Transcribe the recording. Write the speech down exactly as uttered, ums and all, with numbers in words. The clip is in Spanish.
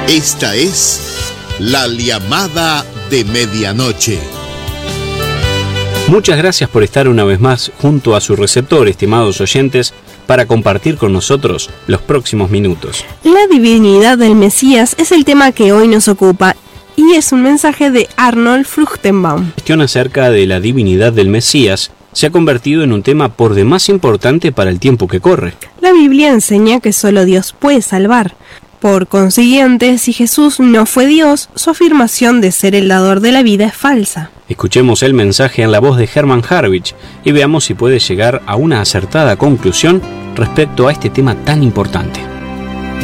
Esta es la llamada de medianoche. Muchas gracias por estar una vez más junto a su receptor, estimados oyentes, para compartir con nosotros los próximos minutos. La divinidad del Mesías es el tema que hoy nos ocupa y es un mensaje de Arnold Fruchtenbaum. La cuestión acerca de la divinidad del Mesías se ha convertido en un tema por demás importante para el tiempo que corre. La Biblia enseña que solo Dios puede salvar. Por consiguiente, si Jesús no fue Dios, su afirmación de ser el dador de la vida es falsa. Escuchemos el mensaje en la voz de Hermann Harwich y veamos si puede llegar a una acertada conclusión respecto a este tema tan importante.